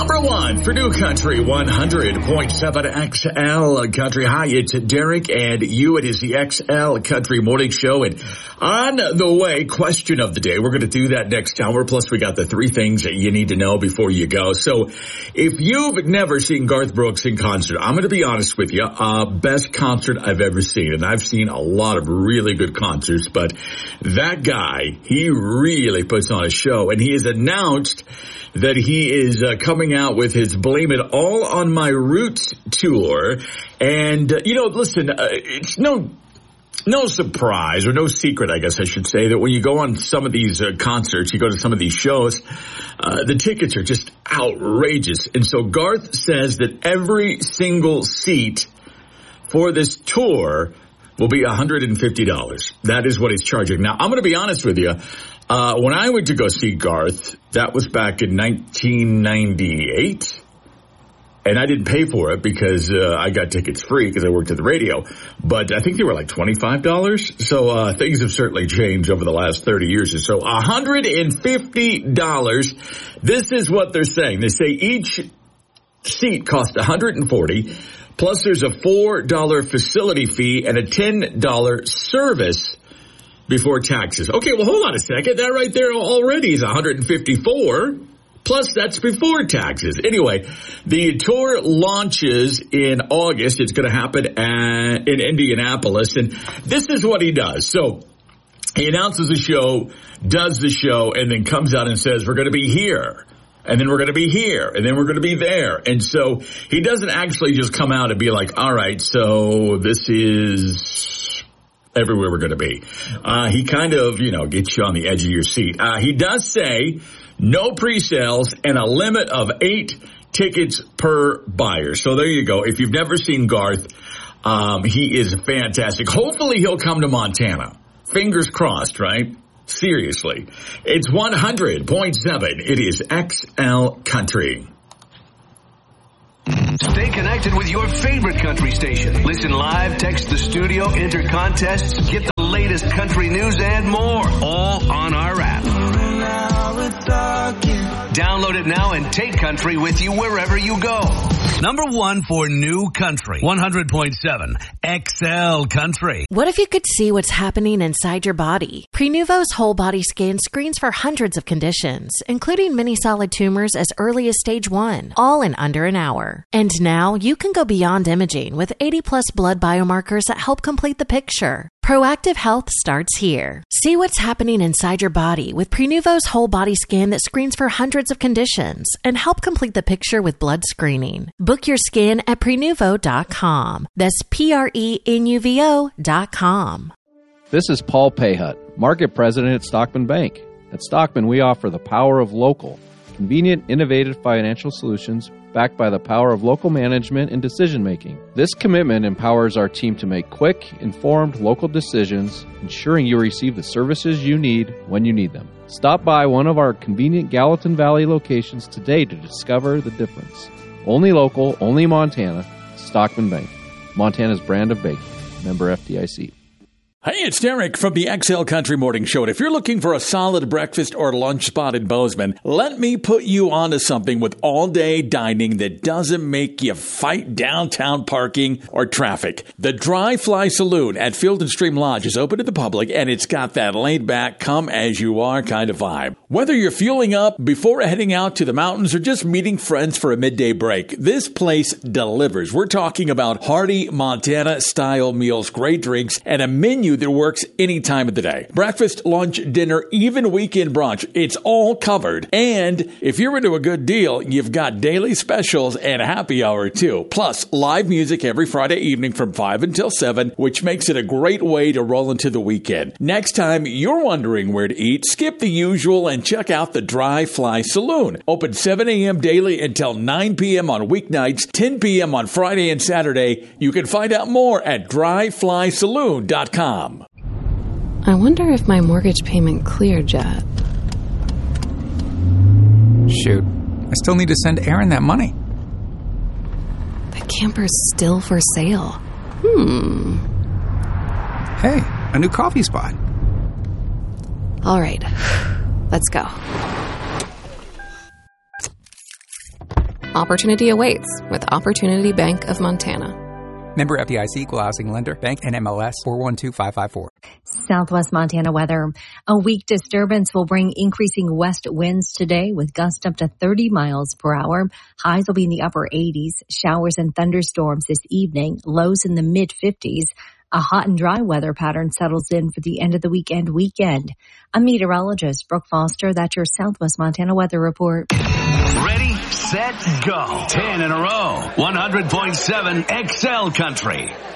Number one for New Country 100.7 XL Country. Hi, it's Derek and you. It is the XL Country Morning Show. And on the way, question of the day. We're going to do that next hour. Plus, we got the three things that you need to know before you go. So if you've never seen Garth Brooks in concert, I'm going to be honest with you. Best concert I've ever seen. And I've seen a lot of really good concerts. But that guy, he really puts on a show. And he has announced that he is coming out with his Blame It All on My Roots tour. And, listen, it's no surprise or no secret, I guess I should say, that when you go on some of these concerts, you go to some of these shows, the tickets are just outrageous. And so Garth says that every single seat for this tour will be $150. That is what he's charging. Now, I'm going to be honest with you. When I went to go see Garth, that was back in 1998, and I didn't pay for it because I got tickets free because I worked at the radio, but I think they were like $25, so things have certainly changed over the last 30 years or so. $150, this is what they're saying. They say each seat costs $140, plus there's a $4 facility fee and a $10 service before taxes. Okay, well, hold on a second. That right there already is $154. Plus, that's before taxes. Anyway, the tour launches in August. It's going to happen in Indianapolis. And this is what he does. So he announces the show, does the show, and then comes out and says, we're going to be here. And then we're going to be here. And then we're going to be there. And so he doesn't actually just come out and be like, all right, so this is everywhere we're going to be. He kind of, gets you on the edge of your seat. He does say no pre-sales and a limit of 8 tickets per buyer. So there you go. If you've never seen Garth, he is fantastic. Hopefully he'll come to Montana. Fingers crossed, right? Seriously. It's 100.7. It is XL Country. Stay connected with your favorite country station. Listen live, text the studio, enter contests, get the latest country news and more, all on our app. Download it now and take country with you wherever you go. Number one for New Country, 100.7 XL Country. What if you could see what's happening inside your body? Prenuvo's whole body scan screens for hundreds of conditions, including many solid tumors as early as stage 1, all in under an hour. And now you can go beyond imaging with 80-plus blood biomarkers that help complete the picture. Proactive health starts here. See what's happening inside your body with Prenuvo's whole body scan that screens for hundreds of conditions and help complete the picture with blood screening. Book your scan at Prenuvo.com. That's Prenuvo.com. This is Paul Payhut, Market President at Stockman Bank. At Stockman, we offer the power of local, convenient, innovative financial solutions backed by the power of local management and decision-making. This commitment empowers our team to make quick, informed local decisions, ensuring you receive the services you need when you need them. Stop by one of our convenient Gallatin Valley locations today to discover the difference. Only local, only Montana, Stockman Bank, Montana's brand of banking. Member FDIC. Hey, it's Derek from the XL Country Morning Show. And if you're looking for a solid breakfast or lunch spot in Bozeman, let me put you onto something with all-day dining that doesn't make you fight downtown parking or traffic. The Dry Fly Saloon at Field and Stream Lodge is open to the public, and it's got that laid-back, come-as-you-are kind of vibe. Whether you're fueling up before heading out to the mountains or just meeting friends for a midday break, this place delivers. We're talking about hearty Montana-style meals, great drinks, and a menu that works any time of the day. Breakfast, lunch, dinner, even weekend brunch. It's all covered. And if you're into a good deal, you've got daily specials and happy hour too. Plus, live music every Friday evening from 5 until 7, which makes it a great way to roll into the weekend. Next time you're wondering where to eat, skip the usual and check out the Dry Fly Saloon. Open 7 a.m. daily until 9 p.m. on weeknights, 10 p.m. on Friday and Saturday. You can find out more at dryflysaloon.com. I wonder if my mortgage payment cleared yet. Shoot, I still need to send Aaron that money. The camper's still for sale. Hey, a new coffee spot. All right, let's go. Opportunity awaits with Opportunity Bank of Montana. Member FDIC, Equal Housing Lender, Bank NMLS 412554. Southwest Montana weather. A weak disturbance will bring increasing west winds today with gusts up to 30 miles per hour. Highs will be in the upper 80s. Showers and thunderstorms this evening. Lows in the mid 50s. A hot and dry weather pattern settles in for the end of the weekend. I'm meteorologist Brooke Foster. That's your Southwest Montana weather report. Ready, set, go. 10 in a row. 100.7 XL Country.